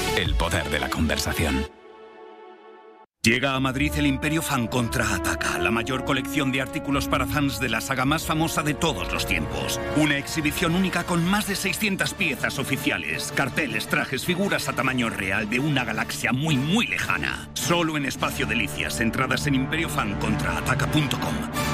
El poder de la conversación. Llega a Madrid el Imperio Fan Contraataca, la mayor colección de artículos para fans de la saga más famosa de todos los tiempos. Una exhibición única con más de 600 piezas oficiales, carteles, trajes, figuras a tamaño real de una galaxia muy, muy lejana. Solo en Espacio Delicias, entradas en imperiofancontraataca.com.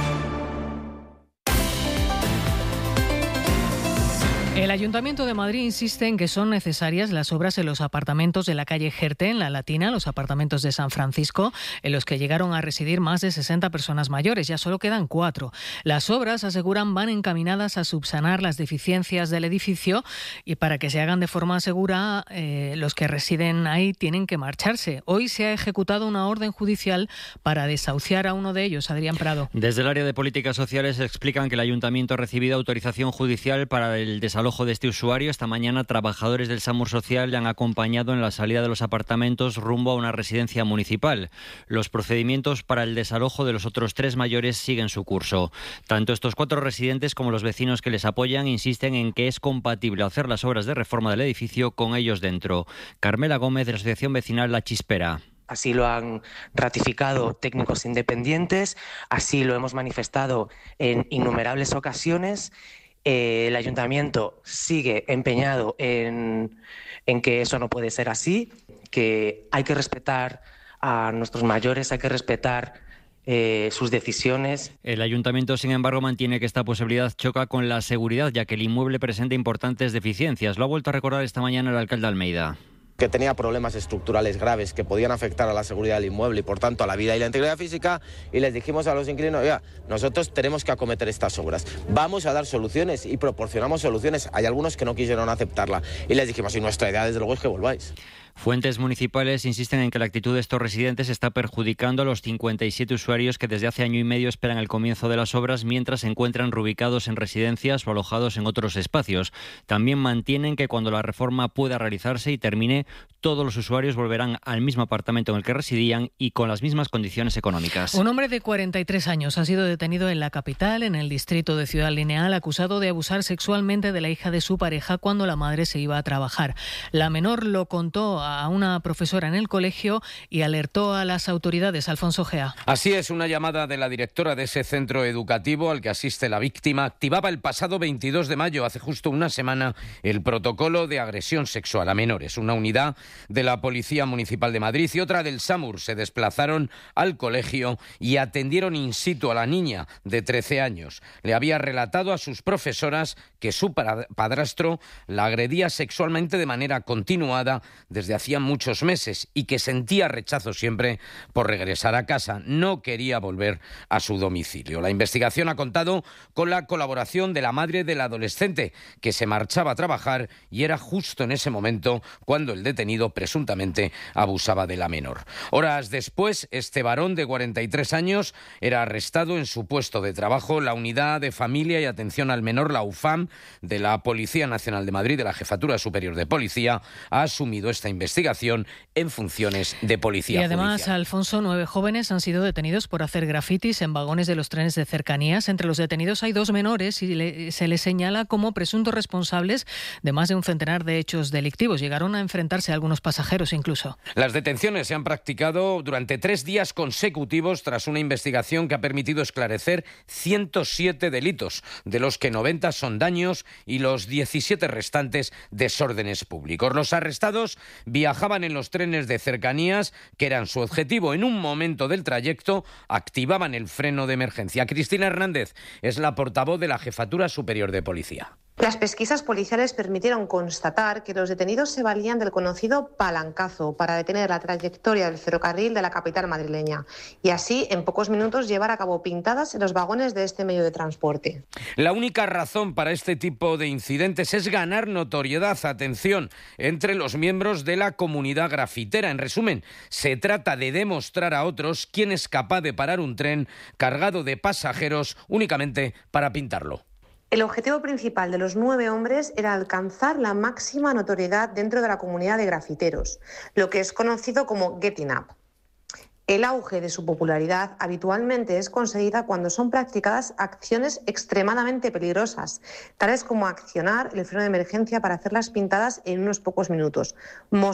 El Ayuntamiento de Madrid insiste en que son necesarias las obras en los apartamentos de la calle Jerte, en La Latina, los apartamentos de San Francisco, en los que llegaron a residir más de 60 personas mayores. Ya solo quedan 4. Las obras, aseguran, van encaminadas a subsanar las deficiencias del edificio y para que se hagan de forma segura, los que residen ahí tienen que marcharse. Hoy se ha ejecutado una orden judicial para desahuciar a uno de ellos, Adrián Prado. Desde el área de políticas sociales explican que el Ayuntamiento ha recibido autorización judicial para el desalojo de este usuario. Esta mañana, trabajadores del SAMUR Social le han acompañado en la salida de los apartamentos rumbo a una residencia municipal. Los procedimientos para el desalojo de los otros 3 mayores siguen su curso. Tanto estos 4 residentes como los vecinos que les apoyan insisten en que es compatible hacer las obras de reforma del edificio con ellos dentro. Carmela Gómez, de la Asociación Vecinal La Chispera. Así lo han ratificado técnicos independientes, así lo hemos manifestado en innumerables ocasiones. El Ayuntamiento sigue empeñado en que eso no puede ser así, que hay que respetar a nuestros mayores, hay que respetar sus decisiones. El Ayuntamiento, sin embargo, mantiene que esta posibilidad choca con la seguridad, ya que el inmueble presenta importantes deficiencias. Lo ha vuelto a recordar esta mañana el alcalde Almeida. Que tenía problemas estructurales graves que podían afectar a la seguridad del inmueble y por tanto a la vida y la integridad física, y les dijimos a los inquilinos: oiga, nosotros tenemos que acometer estas obras, vamos a dar soluciones, y proporcionamos soluciones. Hay algunos que no quisieron aceptarla y les dijimos: y nuestra idea desde luego es que volváis. Fuentes municipales insisten en que la actitud de estos residentes está perjudicando a los 57 usuarios que desde hace año y medio esperan el comienzo de las obras mientras se encuentran reubicados en residencias o alojados en otros espacios. También mantienen que cuando la reforma pueda realizarse y termine, todos los usuarios volverán al mismo apartamento en el que residían y con las mismas condiciones económicas. Un hombre de 43 años ha sido detenido en la capital, en el distrito de Ciudad Lineal, acusado de abusar sexualmente de la hija de su pareja cuando la madre se iba a trabajar. La menor lo contó a una profesora en el colegio y alertó a las autoridades. Alfonso Gea. Así es, una llamada de la directora de ese centro educativo al que asiste la víctima activaba el pasado 22 de mayo, hace justo una semana, el protocolo de agresión sexual a menores. Una unidad de la Policía Municipal de Madrid y otra del SAMUR se desplazaron al colegio y atendieron in situ a la niña de 13 años. Le había relatado a sus profesoras que su padrastro la agredía sexualmente de manera continuada desde hacía muchos meses y que sentía rechazo siempre por regresar a casa. No quería volver a su domicilio. La investigación ha contado con la colaboración de la madre del adolescente, que se marchaba a trabajar y era justo en ese momento cuando el detenido presuntamente abusaba de la menor. Horas después, este varón de 43 años era arrestado en su puesto de trabajo. La Unidad de Familia y Atención al Menor, la UFAM, de la Policía Nacional de Madrid, de la Jefatura Superior de Policía, ha asumido esta investigación en funciones de policía. Y además, judicial. Alfonso, 9 jóvenes han sido detenidos por hacer grafitis en vagones de los trenes de cercanías. Entre los detenidos hay 2 menores y se les señala como presuntos responsables de más de un centenar de hechos delictivos. Llegaron a enfrentarse a algunos pasajeros incluso. Las detenciones se han practicado durante 3 días consecutivos tras una investigación que ha permitido esclarecer 107 delitos, de los que 90 son daños y los 17 restantes desórdenes públicos. Los arrestados viajaban en los trenes de cercanías, que eran su objetivo. En un momento del trayecto activaban el freno de emergencia. Cristina Hernández es la portavoz de la Jefatura Superior de Policía. Las pesquisas policiales permitieron constatar que los detenidos se valían del conocido palancazo para detener la trayectoria del ferrocarril de la capital madrileña y así en pocos minutos llevar a cabo pintadas en los vagones de este medio de transporte. La única razón para este tipo de incidentes es ganar notoriedad, atención, entre los miembros de la comunidad grafitera. En resumen, se trata de demostrar a otros quién es capaz de parar un tren cargado de pasajeros únicamente para pintarlo. El objetivo principal de los 9 hombres era alcanzar la máxima notoriedad dentro de la comunidad de grafiteros, lo que es conocido como getting up. El auge de su popularidad habitualmente es conseguida cuando son practicadas acciones extremadamente peligrosas, tales como accionar el freno de emergencia para hacer las pintadas en unos pocos minutos,